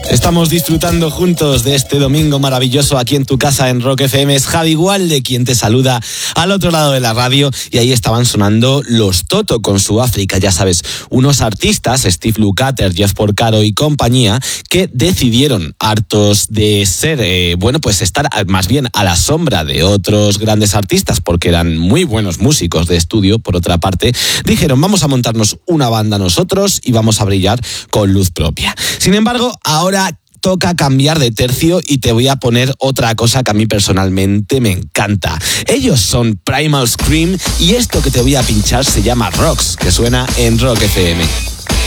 Estamos disfrutando juntos de este domingo maravilloso aquí en tu casa en Rock FM. Es Javi Gualde quien te saluda al otro lado de la radio, y ahí estaban sonando Los Toto con su África. Ya sabes, unos artistas, Steve Lukather, Jeff Porcaro y compañía, que decidieron, hartos de ser, pues estar más bien a la sombra de otros grandes artistas, porque eran muy buenos músicos de estudio, por otra parte, dijeron, vamos a montarnos una banda nosotros y vamos a brillar con luz propia. Sin embargo, ahora toca cambiar de tercio y te voy a poner otra cosa que a mí personalmente me encanta. Ellos son Primal Scream y esto que te voy a pinchar se llama Rocks, que suena en Rock FM.